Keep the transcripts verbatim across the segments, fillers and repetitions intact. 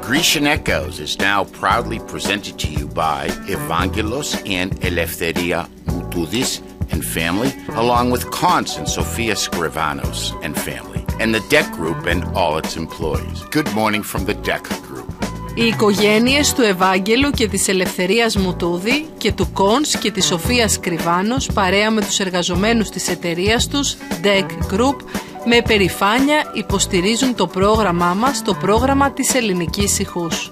Grecian Echoes is now proudly presented to you by Evangelos and Eleftheria Moutoudis and family, along with Kons and Sofia Skrivanos and family, and the Deck Group and all its employees. Good morning from the Deck Group. Οι οικογένειες του Ευάγγελου και της Ελευθερίας Μουτούδη και του Κόνς και της Σοφίας Σκριβάνος, παρέα με τους εργαζομένους της εταιρείας τους Deck Group, με περηφάνεια υποστηρίζουν το πρόγραμμά μας, το πρόγραμμα της ελληνικής ηχούς.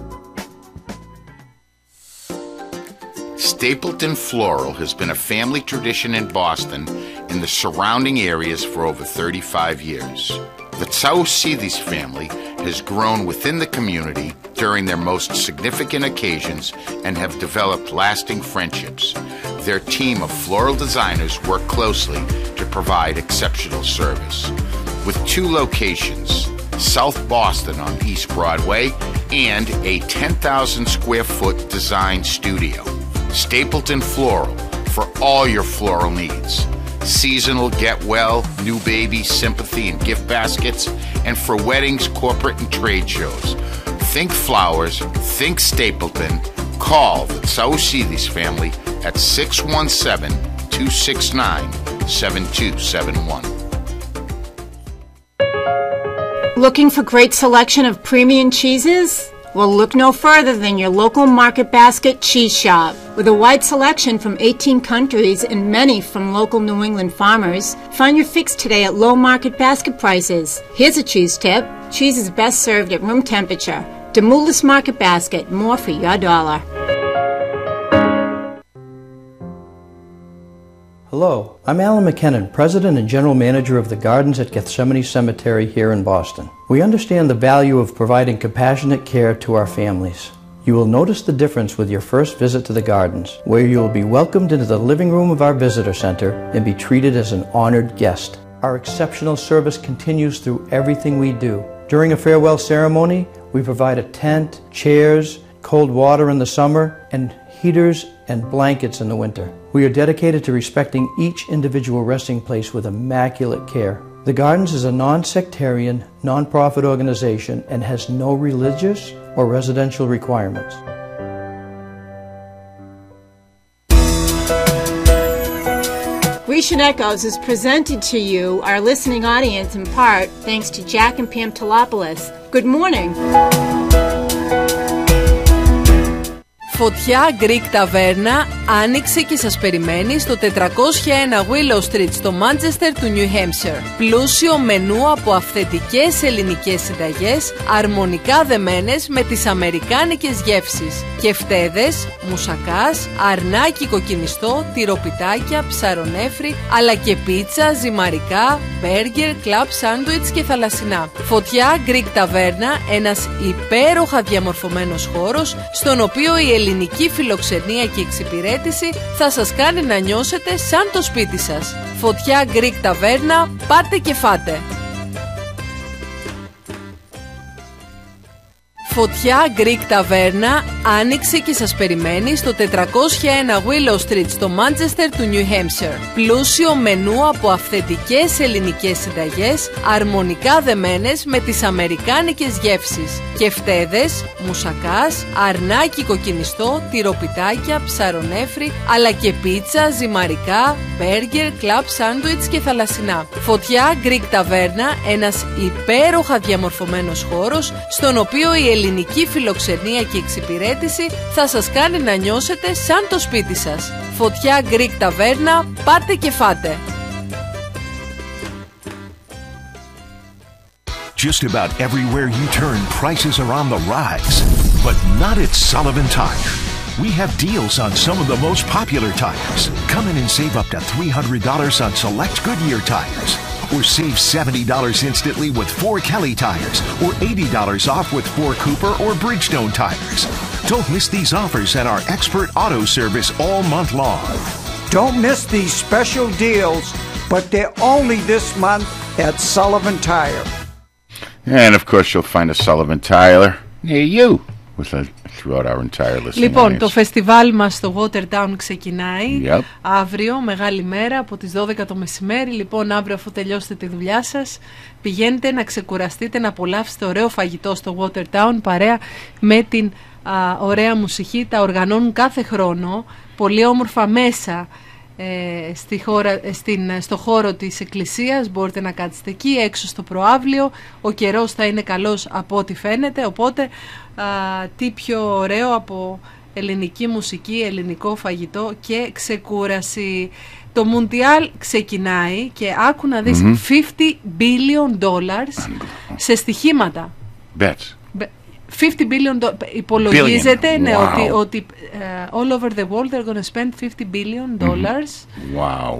Stapleton Floral has been a family tradition in Boston and the surrounding areas for over thirty-five years. The Tsaousidis family has grown within the community during their most significant occasions and have developed lasting friendships. Their team of floral designers work closely to provide exceptional service. With two locations, South Boston on East Broadway and a ten thousand square foot design studio. Stapleton Floral for all your floral needs. Seasonal get well, new baby, sympathy and gift baskets, and for weddings, corporate and trade shows. Think flowers, think Stapleton. Call the Tsaousidis family at six one seven, two six nine, seven two seven one. Looking for great selection of premium cheeses? Well, look no further than your local Market Basket cheese shop. With a wide selection from eighteen countries and many from local New England farmers, find your fix today at low Market Basket prices. Here's a cheese tip. Cheese is best served at room temperature. Demoulas Market Basket, more for your dollar. Hello, I'm Alan McKinnon, President and General Manager of the Gardens at Gethsemane Cemetery here in Boston. We understand the value of providing compassionate care to our families. You will notice the difference with your first visit to the Gardens, where you will be welcomed into the living room of our visitor center and be treated as an honored guest. Our exceptional service continues through everything we do. During a farewell ceremony, we provide a tent, chairs, cold water in the summer, and heaters and blankets in the winter. We are dedicated to respecting each individual resting place with immaculate care. The Gardens is a non-sectarian, non-profit organization and has no religious or residential requirements. Grecian Echoes is presented to you, our listening audience, in part thanks to Jack and Pam Tolopoulos. Good morning. Φωτιά Greek Ταβέρνα άνοιξε και σας περιμένει στο τετρακόσια ένα Willow Street στο Μάντσεστερ του New Hampshire. Πλούσιο μενού από αυθεντικές ελληνικές συνταγές, αρμονικά δεμένες με τις αμερικάνικες γεύσεις. Κεφτέδες, μουσακάς, αρνάκι κοκκινιστό, τυροπιτάκια, ψαρονέφρι, αλλά και πίτσα, ζυμαρικά, μπέργκερ, κλαμπ σάντουιτς και θαλασσινά. Φωτιά Greek Ταβέρνα, ένας υπέροχα διαμορφωμένος χώρος, στον οποίο η ελληνική φιλοξενία και εξυπηρέτηση θα σας κάνει να νιώσετε σαν το σπίτι σας. Φωτιά Greek Ταβέρνα, πάτε και φάτε! Φωτιά Greek Ταβέρνα άνοιξε και σας περιμένει στο τετρακόσια ένα Willow Street στο Μάντσεστερ του New Hampshire. Πλούσιο μενού από αυθεντικές ελληνικές συνταγές, αρμονικά δεμένες με τις αμερικάνικες γεύσεις. Κεφτέδες, μουσακάς, αρνάκι κοκκινιστό, τυροπιτάκια, ψαρονέφρι, αλλά και πίτσα, ζυμαρικά, μπέργκερ, κλαμπ σάντουιτς και θαλασσινά. Φωτιά Greek Ταβέρνα, ένας υπέροχα διαμορφωμένος χώρος, στον οποίο η ελληνική φιλοξενία και εξυπηρέτηση θα σας κάνει να νιώσετε σαν το σπίτι σας. Φωτιά Greek Ταβέρνα, πάτε και φάτε! Just about everywhere you turn, prices are on the rise. But not at Sullivan Tire. We have deals on some of the most popular tires. Come in and save up to three hundred dollars on select Goodyear tires. Or save seventy dollars instantly with four Kelly tires. Or eighty dollars off with four Cooper or Bridgestone tires. Don't miss these offers at our expert auto service all month long. Don't miss these special deals, but they're only this month at Sullivan Tire. And of course you'll find a Sullivan Tire near you with a throughout our entire listening Λοιπόν, audience. το φεστιβάλ μας στο Watertown ξεκινάει Yep. αύριο, μεγάλη μέρα, από τις δώδεκα το μεσημέρι. Λοιπόν, αύριο αφού τελειώσετε τη δουλειά σας, πηγαίνετε να ξεκουραστείτε, να απολαύσετε ωραίο φαγητό στο Watertown, παρέα με την α, ωραία μουσική. Τα οργανώνουν κάθε χρόνο, πολύ όμορφα μέσα ε, στη χώρα, στην, στο χώρο της εκκλησίας. Μπορείτε να κάτσετε εκεί, έξω στο προαύλιο. Ο καιρός θα είναι καλός από ό,τι φαίνεται, οπότε α, τι πιο ωραίο από ελληνική μουσική, ελληνικό φαγητό και ξεκούραση. Το Μουντιάλ ξεκινάει και άκου να δεις, mm-hmm. πενήντα billion dollars σε στοιχήματα. Bets. πενήντα billion dollars. Υπολογίζεται Billion. Ναι, Wow. ότι, ότι uh, all over the world they're going to spend fifty billion dollars. Mm-hmm. Wow.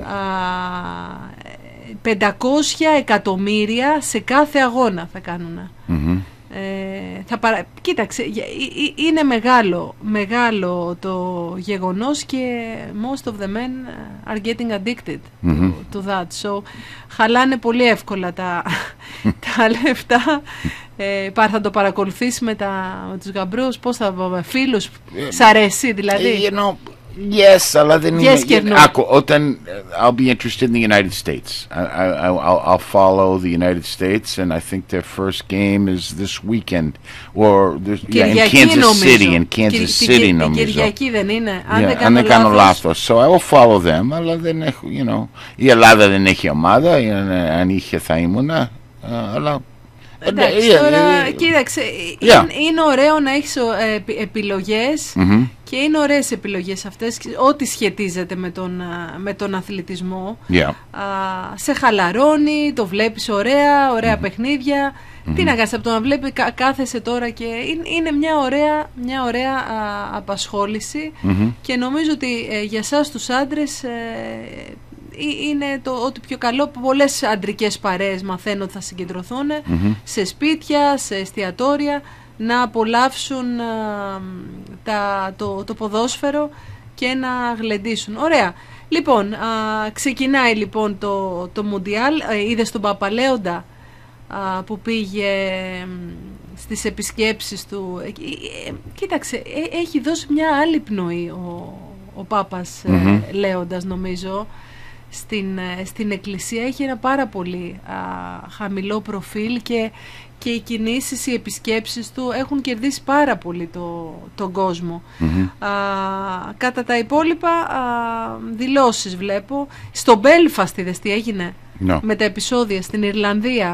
Uh, πεντακόσια εκατομμύρια σε κάθε αγώνα θα κάνουν. Mm-hmm. Ε, θα παρα... Κοίταξε, είναι μεγάλο, μεγάλο το γεγονός και most of the men are getting addicted mm-hmm. to, to that. So, χαλάνε πολύ εύκολα τα, τα λεφτά. Ε, θα το παρακολουθήσει με, τα, με τους γαμπρούς, πώς θα πούμε, φίλους, σ' αρέσει δηλαδή. You know, yes, αλλά δεν yes, είναι. Άκου, όταν I'll be interested in the United States. I, I, I'll, I'll follow the United States, and I think their first game is this weekend, or yeah, in Kansas νομίζω. City, in Kansas Κυ, City, νομίζω. Την Κυριακή δεν είναι, αν yeah, δεν κάνω, αν δεν κάνω λάθος. λάθος. So I will follow them, αλλά δεν έχω, you know, η Ελλάδα δεν έχει ομάδα, αν είχε θα ήμουνα, αλλά... Εντάξει, yeah, τώρα yeah, yeah. κοίταξε, Yeah. είναι, είναι ωραίο να έχεις ε, επιλογές mm-hmm. και είναι ωραίες επιλογές αυτές, ό,τι σχετίζεται με τον, με τον αθλητισμό. Yeah. Α, σε χαλαρώνει, το βλέπεις ωραία, ωραία mm-hmm. παιχνίδια. Mm-hmm. Τι να κάνεις από το να βλέπει, κα, κάθεσαι τώρα και είναι, είναι μια ωραία, μια ωραία α, απασχόληση mm-hmm. και νομίζω ότι ε, για εσάς τους άντρες ε, είναι το ότι πιο καλό. Πολλές αντρικές παρέες μαθαίνω ότι θα συγκεντρωθούν mm-hmm. σε σπίτια, σε εστιατόρια, να απολαύσουν α, τα, το, το ποδόσφαιρο και να γλεντήσουν. Ωραία. Λοιπόν, α, ξεκινάει λοιπόν το, το Μουντιάλ. Είδες τον Παπαλέοντα α, που πήγε στις επισκέψεις του. Ε, ε, κοίταξε, ε, έχει δώσει μια άλλη πνοή ο, ο Πάπας mm-hmm. ε, Λέοντας, νομίζω. Στην, στην εκκλησία έχει ένα πάρα πολύ α, χαμηλό προφίλ και, και οι κινήσεις, οι επισκέψεις του έχουν κερδίσει πάρα πολύ το, τον κόσμο. Mm-hmm. Α, κατά τα υπόλοιπα α, δηλώσεις βλέπω. Στο Belfast είδες τι έγινε no. με τα επεισόδια στην Ιρλανδία.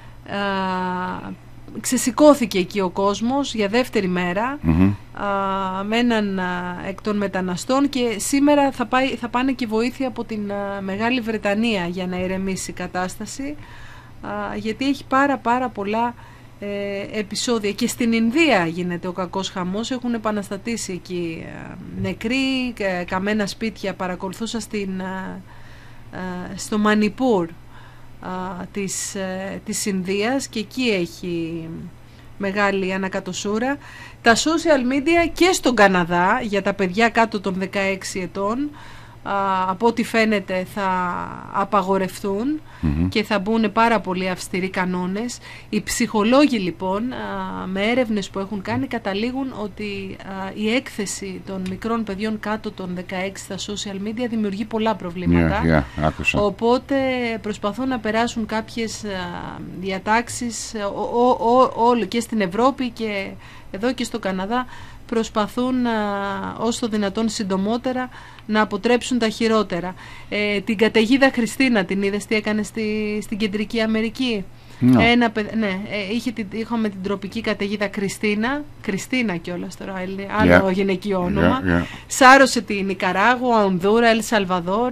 Α, ξεσηκώθηκε εκεί ο κόσμος για δεύτερη μέρα mm-hmm. α, με έναν α, εκ των μεταναστών και σήμερα θα, πάει, θα πάνε και βοήθεια από την α, Μεγάλη Βρετανία για να ηρεμήσει η κατάσταση, α, γιατί έχει πάρα πάρα πολλά ε, επεισόδια. Και στην Ινδία γίνεται ο κακός χαμός, έχουν επαναστατήσει εκεί α, νεκροί, κα, καμένα σπίτια. Παρακολουθούσα στην, α, α, στο Μανιπούρ Α, της, ε, της Ινδίας και εκεί έχει μεγάλη ανακατοσούρα. Τα social media και στον Καναδά για τα παιδιά κάτω των δεκαέξι ετών α, από ό,τι φαίνεται θα απαγορευτούν mm-hmm. και θα μπουν πάρα πολύ αυστηροί κανόνες. Οι ψυχολόγοι λοιπόν α, με έρευνες που έχουν κάνει καταλήγουν ότι α, η έκθεση των μικρών παιδιών κάτω των δεκαέξι στα social media δημιουργεί πολλά προβλήματα. Yeah, yeah, άκουσα. Οπότε προσπαθούν να περάσουν κάποιες α, διατάξεις όλο και στην Ευρώπη και εδώ και στο Καναδά. Προσπαθούν α, όσο το δυνατόν συντομότερα να αποτρέψουν τα χειρότερα. Ε, την καταιγίδα Χριστίνα την είδες τι έκανε στη, στην Κεντρική Αμερική? No. Ένα, ναι, ε, είχε την, είχαμε την τροπική καταιγίδα Κριστίνα, Κριστίνα κιόλας τώρα, άλλο yeah. γυναικείο όνομα. Yeah, yeah. Σάρωσε τη Νικαράγουα, Ονδούρα, Ελ Σαλβαδόρ.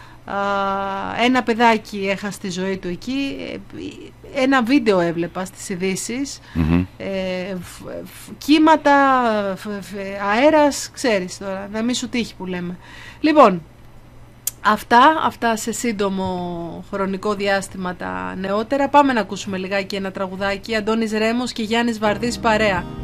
Uh, ένα παιδάκι έχασε τη ζωή του εκεί. Ένα βίντεο έβλεπα στις ειδήσεις. Mm-hmm. ε, φ, φ, κύματα, φ, φ, αέρας, ξέρεις τώρα, να μην σου τύχει που λέμε. Λοιπόν, αυτά, αυτά σε σύντομο χρονικό διάστημα τα νεότερα. Πάμε να ακούσουμε λιγάκι ένα τραγουδάκι. Αντώνης Ρέμος και Γιάννης Βαρδής παρέα.